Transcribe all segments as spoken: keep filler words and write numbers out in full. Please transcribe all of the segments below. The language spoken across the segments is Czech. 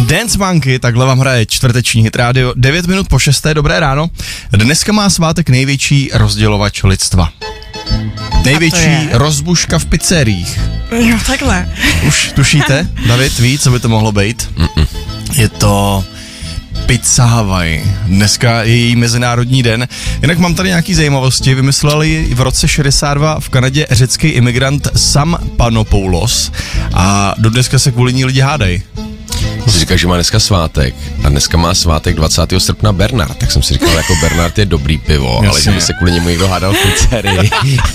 Dance Monkey, takhle vám hraje čtvrteční hit rádio, devět minut po šesté, dobré ráno. Dneska má svátek největší rozdělovač lidstva. Největší rozbuška v pizzeriích. Jo, takhle. Už tušíte, David, ví, co by to mohlo být? Mm-mm. Je to Pizza Hawaii. Dneska je její mezinárodní den. Jinak mám tady nějaký zajímavosti. Vymysleli v roce šedesát dva v Kanadě řecký imigrant Sam Panopoulos a do dneska se kvůli ní lidi hádají. Jsi říkal, že má dneska svátek a dneska má svátek dvacátého srpna Bernard, tak jsem si říkal, jako Bernard je dobrý pivo, jasně, ale že by se kvůli němu někdo hádal v pizzerii.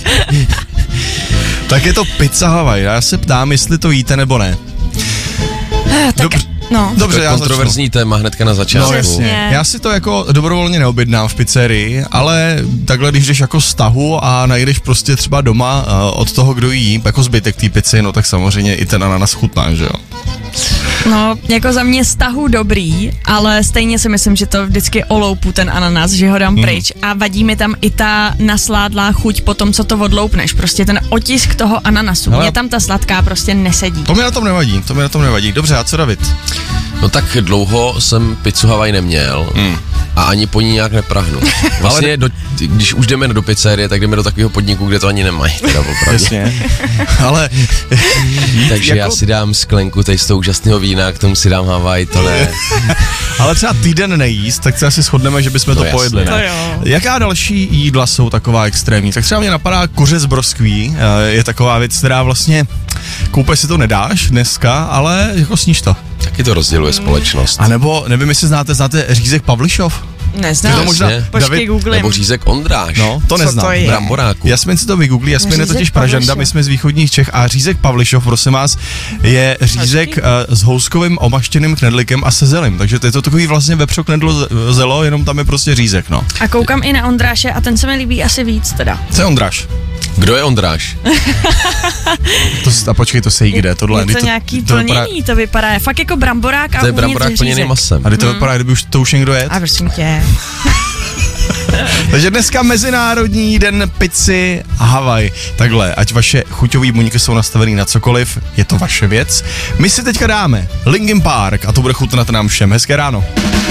Tak je to Pizza Hawaii. Já se ptám, jestli to jíte nebo ne. Tak, Dobře. No. Dobře, to je já kontroverzní začnu. téma hnedka na začátku. No jasně. Já si to jako dobrovolně neobjednám v pizzerii, ale takhle, když jdeš jako z tahu a najdeš prostě třeba doma uh, od toho, kdo jí, jako zbytek té pizzy, no tak samozřejmě i ten ananas chutná, že jo? No, jako za mě stahu dobrý, ale stejně si myslím, že to vždycky oloupu ten ananas, že ho dám hmm. pryč a vadí mi tam i ta nasládlá chuť po tom, co to odloupneš, prostě ten otisk toho ananasu, ale... mě tam ta sladká prostě nesedí. To mi na tom nevadí, to mi na tom nevadí. Dobře, a co David? No tak dlouho jsem pizzu Hawaii neměl hmm. a ani po ní nějak neprahnu. Vlastně, do, když už jdeme do pizzerie, tak jdeme do takového podniku, kde to ani nemají, teda opravdu. Jasně, ale... Takže jako... já si dám sklenku tady z toho úžasného vína, k tomu si dám Hawaii, to ne. Ale třeba týden nejíst, tak se asi shodneme, že bychom to, to pojedli, ne? To Jaká další jídla jsou taková extrémní? Tak třeba mě napadá kuře z broskví, je taková věc, která vlastně koupeš si to nedáš dneska, ale jako sníš to. Taky to rozděluje společnost. A nebo, nevím, jestli znáte, znáte řízek Pavlišov? Neznám. To možná, Počkej, googlím. Nebo řízek Ondráš. No, to neznám. To je? Bramboráku. Jasmin si to vygooglí, Jasmin je totiž Pražanda, my jsme z východních Čech a řízek Pavlišov, prosím vás, je řízek uh, s houskovým omaštěným knedlikem a se zelím, takže to je to takový vlastně vepřo knedlo zelo, jenom tam je prostě řízek, no. A koukám i na Ondráše a ten se mi líbí asi víc teda. Co je Ondráš? Kdo je Ondráš? To, a počkej, to se jí kde, tohle. Je to, to nějaký to plnění, vypadá... to vypadá, fakt jako bramborák a to je bramborák plněný masem. A kdy to hmm. vypadá, kdyby už to už někdo jet? A prosím tě. Takže dneska Mezinárodní den pizzy Hawaii. Takhle, ať vaše chuťové buňky jsou nastavený na cokoliv, je to vaše věc. My si teďka dáme Linkin Park a to bude chutnat nám všem. Hezké ráno.